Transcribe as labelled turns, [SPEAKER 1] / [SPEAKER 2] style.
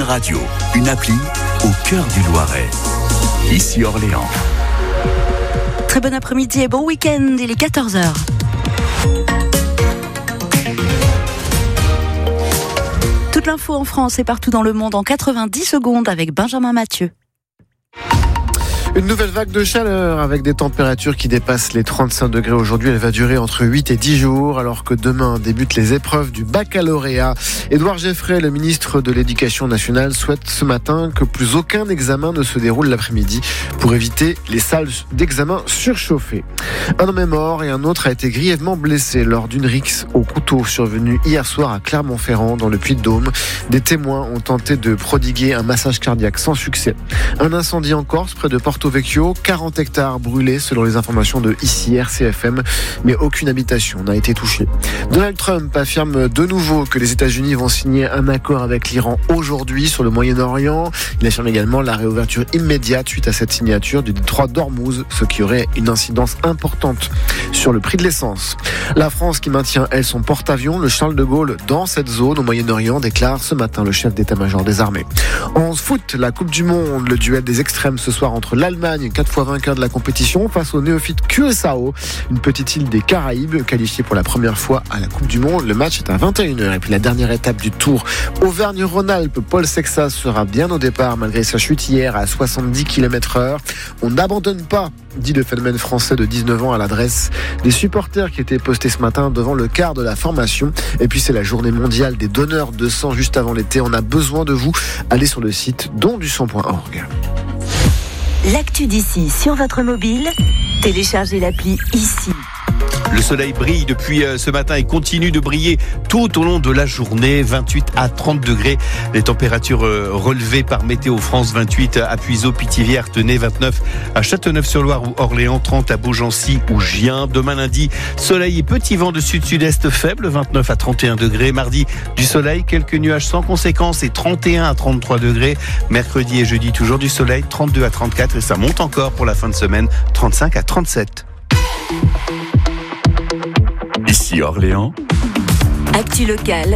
[SPEAKER 1] Radio, une appli au cœur du Loiret. Ici Orléans.
[SPEAKER 2] Très bon après-midi et bon week-end, il est 14h. Toute l'info en France et partout dans le monde en 90 secondes avec Benjamin Mathieu.
[SPEAKER 3] Une nouvelle vague de chaleur avec des températures qui dépassent les 35 degrés aujourd'hui. Elle va durer entre 8 et 10 jours alors que demain débutent les épreuves du baccalauréat. Édouard Geoffrey, le ministre de l'Éducation nationale, souhaite ce matin que plus aucun examen ne se déroule l'après-midi pour éviter les salles d'examen surchauffées. Un homme est mort et un autre a été grièvement blessé lors d'une rixe au couteau survenue hier soir à Clermont-Ferrand dans le Puy-de-Dôme. Des témoins ont tenté de prodiguer un massage cardiaque sans succès. Un incendie en Corse près de Porto Vecchio, 40 hectares brûlés selon les informations de ici RCFM, mais aucune habitation n'a été touchée. Donald Trump affirme de nouveau que les États-Unis vont signer un accord avec l'Iran aujourd'hui sur le Moyen-Orient. Il affirme également la réouverture immédiate suite à cette signature du détroit d'Ormuz, ce qui aurait une incidence importante sur le prix de l'essence. La France qui maintient, elle, son porte-avions, le Charles de Gaulle, dans cette zone au Moyen-Orient, déclare ce matin le chef d'état-major des armées. En foot, la Coupe du Monde, le duel des extrêmes ce soir entre l'Allemagne, 4 fois vainqueur de la compétition, face au néophyte Curaçao, une petite île des Caraïbes, qualifiée pour la première fois à la Coupe du Monde. Le match est à 21h. Et puis la dernière étape du Tour Auvergne-Rhône-Alpes, Paul Sexas sera bien au départ malgré sa chute hier à 70 km/h. On n'abandonne pas, dit le phénomène français de 19 ans à l'adresse des supporters qui étaient postés ce matin devant le quart de la formation. Et puis c'est la journée mondiale des donneurs de sang juste avant l'été. On a besoin de vous. Allez sur le site dondusang.org.
[SPEAKER 4] L'actu d'ici sur votre mobile, téléchargez l'appli ici.
[SPEAKER 5] Le soleil brille depuis ce matin et continue de briller tout au long de la journée. 28 à 30 degrés. Les températures relevées par Météo France. 28 à Puiseaux, Pithiviers, Tenay, 29 à Châteauneuf-sur-Loire ou Orléans, 30 à Beaugency ou Gien. Demain lundi, soleil et petit vent de sud-sud-est faible, 29 à 31 degrés. Mardi, du soleil, quelques nuages sans conséquence et 31 à 33 degrés. Mercredi et jeudi, toujours du soleil, 32 à 34 et ça monte encore pour la fin de semaine, 35 à 37.
[SPEAKER 1] Ici Orléans.
[SPEAKER 4] Actu locale